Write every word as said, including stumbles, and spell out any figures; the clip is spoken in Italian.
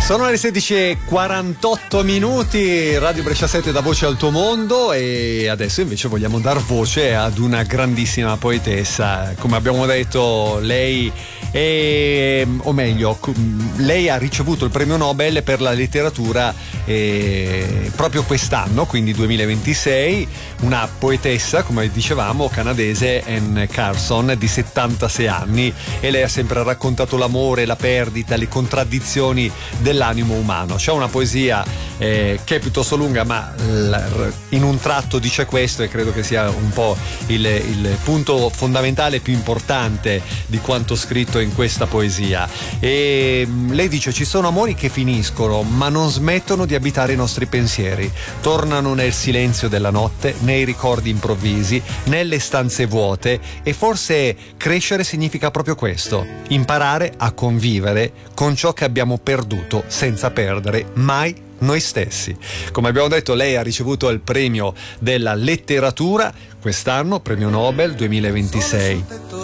Sono le sedici e quarantotto minuti, Radio Brescia sette da Voce al tuo mondo, e adesso invece vogliamo dar voce ad una grandissima poetessa. Come abbiamo detto, lei è, o meglio, lei ha ricevuto il premio Nobel per la letteratura eh, proprio quest'anno, quindi duemilaventisei, una poetessa, come dicevamo, canadese, Anne Carson, di settantasei anni, e lei ha sempre raccontato l'amore, la perdita, le contraddizioni dell'animo umano. C'è una poesia eh, che è piuttosto lunga, ma l- in un tratto dice questo, e credo che sia un po' il, il punto fondamentale più importante di quanto scritto in questa poesia. E lei dice: ci sono amori che finiscono ma non smettono di abitare i nostri pensieri, tornano nel silenzio della notte, nei ricordi improvvisi, nelle stanze vuote, e forse crescere significa proprio questo: imparare a convivere con ciò che abbiamo perduto senza perdere mai noi stessi. Come abbiamo detto, lei ha ricevuto il premio della letteratura quest'anno, premio Nobel duemilaventisei.